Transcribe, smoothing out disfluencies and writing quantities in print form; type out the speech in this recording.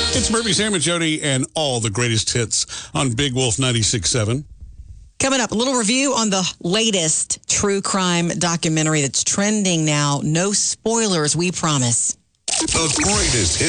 It's Murphy, Sam, and Jody, and all the greatest hits on Big Wolf 96.7. Coming up, a little review on the latest true crime documentary that's trending now. No spoilers, we promise. The greatest hits.